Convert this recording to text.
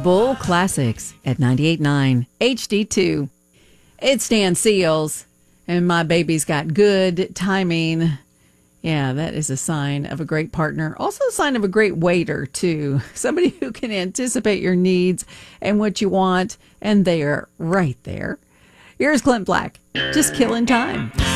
Bull Classics at 98.9 HD2. It's Dan Seals, and my baby's got good timing. Yeah, that is a sign of a great partner. Also a sign of a great waiter, too. Somebody who can anticipate your needs and what you want, and they are right there. Here's Clint Black, just killing time.